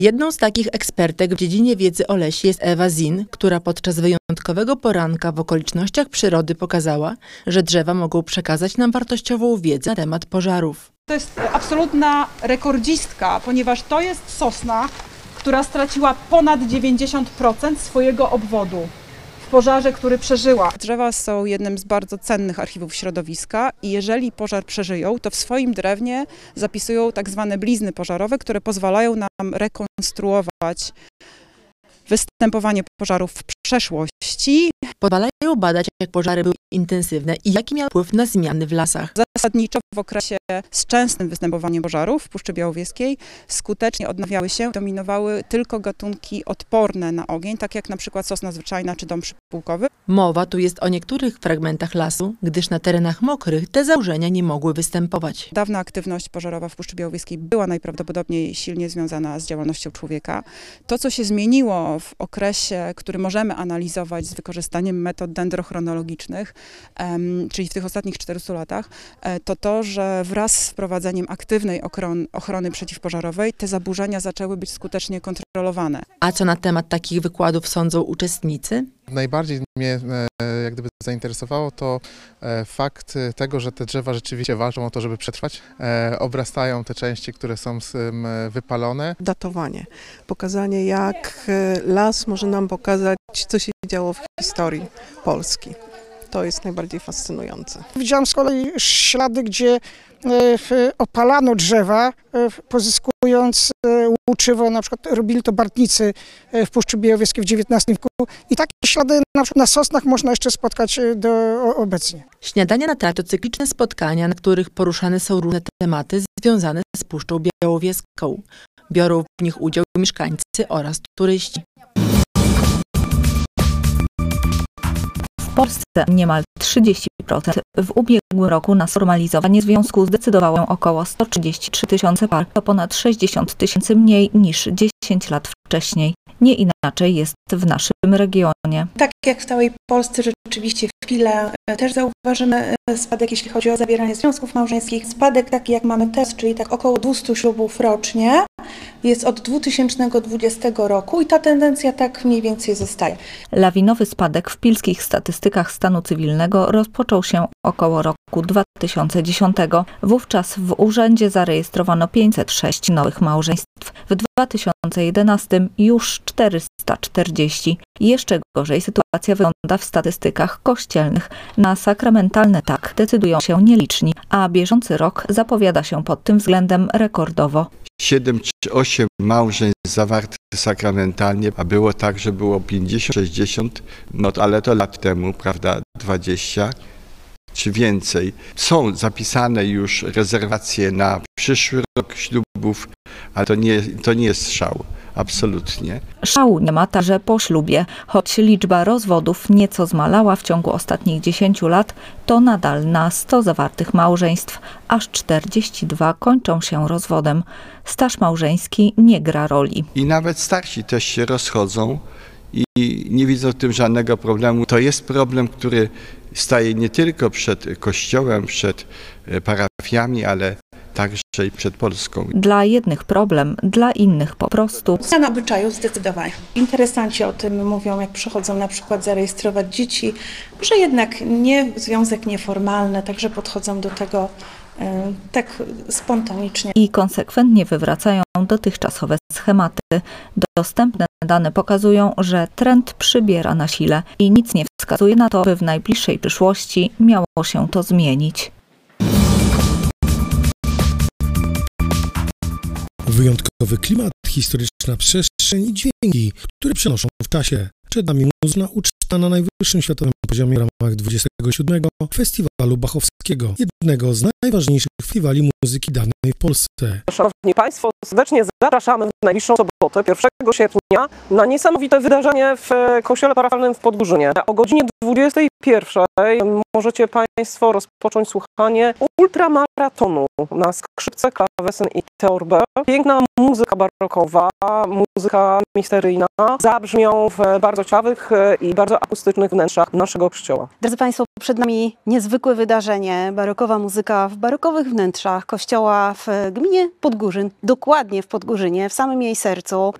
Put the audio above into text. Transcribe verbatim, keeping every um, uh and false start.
Jedną z takich ekspertek w dziedzinie wiedzy o lesie jest Ewa Zin, która podczas wyjątkowego poranka w okolicznościach przyrody pokazała, że drzewa mogą przekazać nam wartościową wiedzę na temat pożarów. To jest absolutna rekordzistka, ponieważ to jest sosna, która straciła ponad dziewięćdziesiąt procent swojego obwodu w pożarze, który przeżyła. Drzewa są jednym z bardzo cennych archiwów środowiska i jeżeli pożar przeżyją, to w swoim drewnie zapisują tak zwane blizny pożarowe, które pozwalają nam rekonstruować występowanie pożarów w przeszłości. Pozwalają badać, jak pożary były intensywne i jaki miał wpływ na zmiany w lasach. Zasadniczo w okresie z częstym występowaniem pożarów w Puszczy Białowieskiej skutecznie odnawiały się, dominowały tylko gatunki odporne na ogień, tak jak na przykład sosna zwyczajna czy dąb przypółkowy. Mowa tu jest o niektórych fragmentach lasu, gdyż na terenach mokrych te zaburzenia nie mogły występować. Dawna aktywność pożarowa w Puszczy Białowieskiej była najprawdopodobniej silnie związana z działalnością człowieka. To, co się zmieniło w okresie, który możemy analizować z wykorzystaniem metod dendrochronologicznych, um, czyli w tych ostatnich czterystu latach, to to, że wraz z wprowadzeniem aktywnej ochrony, ochrony przeciwpożarowej te zaburzenia zaczęły być skutecznie kontrolowane. A co na temat takich wykładów sądzą uczestnicy? Najbardziej mnie e, jak gdyby zainteresowało to e, fakt tego, że te drzewa rzeczywiście walczą o to, żeby przetrwać. E, obrastają te części, które są z, m, wypalone. Datowanie, pokazanie jak las może nam pokazać, co się działo w historii Polski. To jest najbardziej fascynujące. Widziałam z kolei ślady, gdzie opalano drzewa, pozyskując łuczywo, na przykład robili to bartnicy w Puszczy Białowieskiej w dziewiętnastym wieku i takie ślady na przykład na sosnach można jeszcze spotkać do obecnie. Śniadania na trakcie to cykliczne spotkania, na których poruszane są różne tematy związane z Puszczą Białowieską. Biorą w nich udział mieszkańcy oraz turyści. W Polsce niemal trzydzieści procent. W ubiegłym roku na sformalizowanie związku zdecydowało około sto trzydzieści trzy tysiące par. To ponad sześćdziesiąt tysięcy mniej niż dziesięć lat wcześniej. Nie inaczej jest w naszym regionie. Tak jak w całej Polsce rzeczywiście w chwilę też zauważymy spadek, jeśli chodzi o zawieranie związków małżeńskich. Spadek taki jak mamy teraz, czyli tak około dwieście ślubów rocznie, jest od dwa tysiące dwudziestego roku i ta tendencja tak mniej więcej zostaje. Lawinowy spadek w pilskich statystykach stanu cywilnego rozpoczął się około roku dwa tysiące dziesiątego. Wówczas w urzędzie zarejestrowano pięćset sześć nowych małżeństw. W dwa tysiące jedenastym już czterysta czterdzieści. Jeszcze gorzej sytuacja wygląda w statystykach kościelnych. Na sakramentalne tak decydują się nieliczni, a bieżący rok zapowiada się pod tym względem rekordowo. siedem czy osiem małżeństw zawartych sakramentalnie, a było tak, że było pięćdziesiąt, sześćdziesiąt, no ale to lat temu, prawda, dwadzieścia czy więcej. Są zapisane już rezerwacje na przyszły rok ślubów, ale to nie, to nie jest szał. Absolutnie. Szału nie ma także po ślubie. Choć liczba rozwodów nieco zmalała w ciągu ostatnich dziesięciu lat, to nadal na sto zawartych małżeństw aż czterdzieści dwa kończą się rozwodem. Staż małżeński nie gra roli. I nawet starsi też się rozchodzą i nie widzą w tym żadnego problemu. To jest problem, który staje nie tylko przed Kościołem, przed parafiami, ale także i przed Polską. Dla jednych problem, dla innych po prostu. Zmiana obyczajów zdecydowanie. Interesanci o tym mówią, jak przychodzą na przykład zarejestrować dzieci, że jednak nie związek nieformalny, także podchodzą do tego e, tak spontanicznie. I konsekwentnie wywracają dotychczasowe schematy. Dostępne dane pokazują, że trend przybiera na sile i nic nie wskazuje na to, by w najbliższej przyszłości miało się to zmienić. Wyjątkowy klimat, historyczna przestrzeń i dźwięki, które przenoszą w czasie. Przed nami muzyka uczta na najwyższym światowym poziomie w ramach dwudziestego siódmego Festiwalu Bachowskiego, jednego z najważniejszych festiwali muzyki dawnej w Polsce. Szanowni Państwo, serdecznie zapraszamy w najbliższą sobotę, pierwszego sierpnia, na niesamowite wydarzenie w kościele parafialnym w Podgórzynie. O godzinie dwudziestej pierwszej możecie Państwo rozpocząć słuchanie ultramaratonu na skrzypce, klawesyn i teorbę. Piękna muzyka barokowa, muzyka misteryjna zabrzmią w bardzo ciekawych i bardzo akustycznych wnętrzach naszego kościoła. Drodzy Państwo, przed nami niezwykłe wydarzenie, barokowa muzyka w barokowych wnętrzach kościoła w gminie Podgórzyn, dokładnie w Podgórzynie, w samym jej sercu.